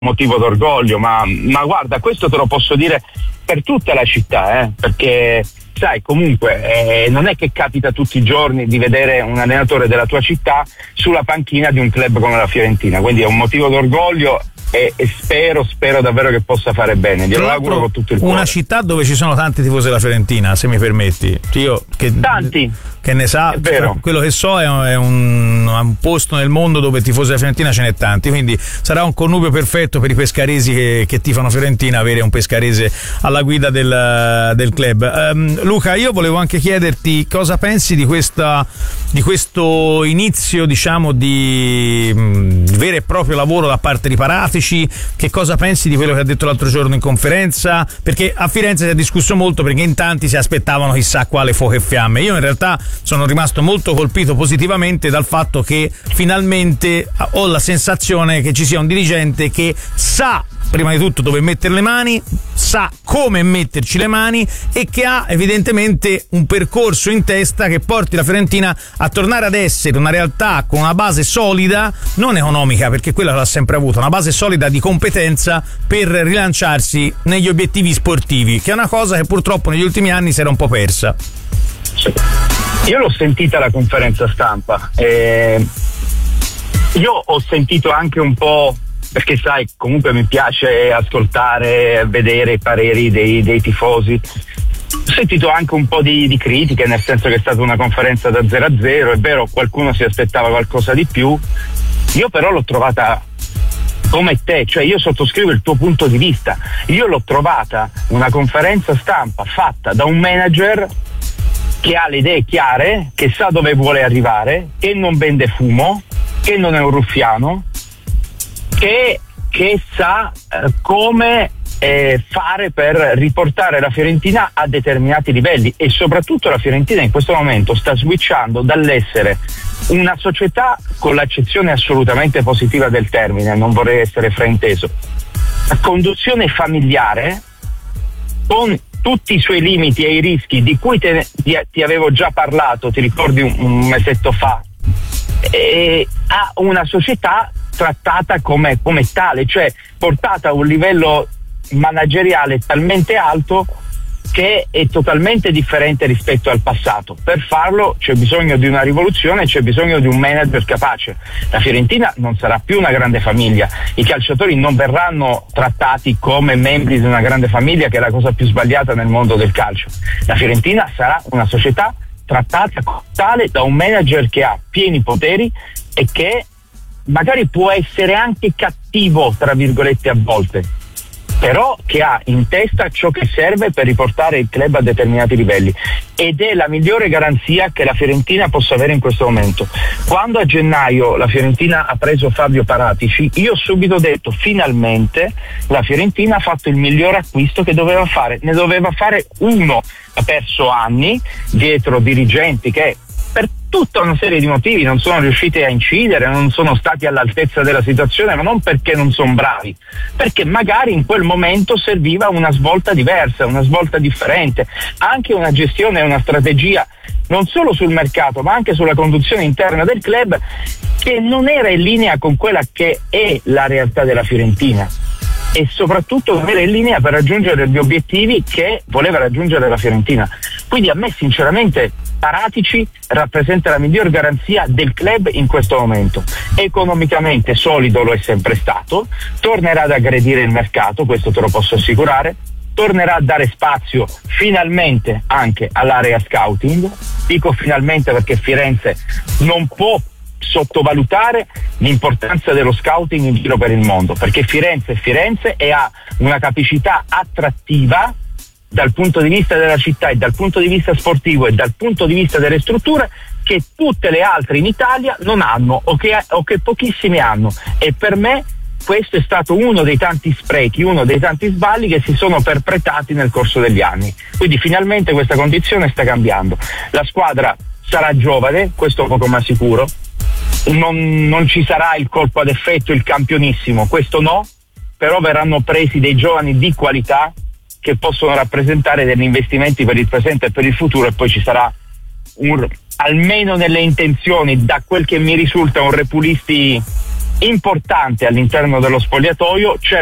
motivo d'orgoglio, ma guarda, questo te lo posso dire per tutta la città, perché sai, comunque non è che capita tutti i giorni di vedere un allenatore della tua città sulla panchina di un club come la Fiorentina, quindi è un motivo d'orgoglio e spero davvero che possa fare bene, glielo auguro con tutto il cuore. Una città dove ci sono tanti tifosi della Fiorentina, se mi permetti, io tanti che ne sa, quello che so è un posto nel mondo dove tifosi della Fiorentina ce n'è tanti, quindi sarà un connubio perfetto per i pescaresi che tifano Fiorentina avere un pescarese alla guida del club. Luca, io volevo anche chiederti cosa pensi di questo inizio, diciamo, di vero e proprio lavoro da parte di Paratici. Che cosa pensi di quello che ha detto l'altro giorno in conferenza? Perché a Firenze si è discusso molto, perché in tanti si aspettavano chissà quale fuoco e fiamme. Io in realtà sono rimasto molto colpito positivamente dal fatto che finalmente ho la sensazione che ci sia un dirigente che sa prima di tutto dove mettere le mani, sa come metterci le mani e che ha evidentemente un percorso in testa che porti la Fiorentina a tornare ad essere una realtà con una base solida, non economica perché quella l'ha sempre avuta, una base solida di competenza per rilanciarsi negli obiettivi sportivi, che è una cosa che purtroppo negli ultimi anni si era un po' persa. Io l'ho sentita la conferenza stampa, io ho sentito anche un po', perché sai, comunque mi piace ascoltare, vedere i pareri dei tifosi. Ho sentito anche un po' di critiche, nel senso che è stata una conferenza da 0-0, è vero, qualcuno si aspettava qualcosa di più, io però l'ho trovata come te, cioè io sottoscrivo il tuo punto di vista, io l'ho trovata una conferenza stampa fatta da un manager che ha le idee chiare, che sa dove vuole arrivare, che non vende fumo, che non è un ruffiano, che sa come fare per riportare la Fiorentina a determinati livelli, e soprattutto la Fiorentina in questo momento sta switchando dall'essere una società, con l'accezione assolutamente positiva del termine, non vorrei essere frainteso, a conduzione familiare, con tutti i suoi limiti e i rischi di cui ti avevo già parlato, ti ricordi un mesetto fa, e ha una società trattata come tale, cioè portata a un livello manageriale talmente alto che è totalmente differente rispetto al passato. Per farlo c'è bisogno di una rivoluzione, c'è bisogno di un manager capace. La Fiorentina non sarà più una grande famiglia, i calciatori non verranno trattati come membri di una grande famiglia, che è la cosa più sbagliata nel mondo del calcio. La Fiorentina sarà una società trattata come tale da un manager che ha pieni poteri e che magari può essere anche cattivo, tra virgolette, a volte, però che ha in testa ciò che serve per riportare il club a determinati livelli, ed è la migliore garanzia che la Fiorentina possa avere in questo momento. Quando a gennaio la Fiorentina ha preso Fabio Paratici, io ho subito detto: finalmente la Fiorentina ha fatto il miglior acquisto che doveva fare, ne doveva fare uno, ha perso anni dietro dirigenti che per tutta una serie di motivi non sono riusciti a incidere, non sono stati all'altezza della situazione, ma non perché non sono bravi, perché magari in quel momento serviva una svolta diversa, una svolta differente, anche una gestione e una strategia non solo sul mercato ma anche sulla conduzione interna del club, che non era in linea con quella che è la realtà della Fiorentina, e soprattutto non era in linea per raggiungere gli obiettivi che voleva raggiungere la Fiorentina. Quindi a me sinceramente Paratici rappresenta la miglior garanzia del club in questo momento. Economicamente solido lo è sempre stato, tornerà ad aggredire il mercato, questo te lo posso assicurare, tornerà a dare spazio finalmente anche all'area scouting. Dico finalmente perché Firenze non può sottovalutare l'importanza dello scouting in giro per il mondo, perché Firenze è Firenze e ha una capacità attrattiva dal punto di vista della città e dal punto di vista sportivo e dal punto di vista delle strutture che tutte le altre in Italia non hanno o che pochissime hanno, e per me questo è stato uno dei tanti sprechi, uno dei tanti sballi che si sono perpetrati nel corso degli anni. Quindi finalmente questa condizione sta cambiando. La squadra sarà giovane, questo poco ma sicuro, non ci sarà il colpo ad effetto, il campionissimo, questo no, però verranno presi dei giovani di qualità che possono rappresentare degli investimenti per il presente e per il futuro, e poi ci sarà almeno nelle intenzioni, da quel che mi risulta, un Repulisti importante all'interno dello spogliatoio. C'è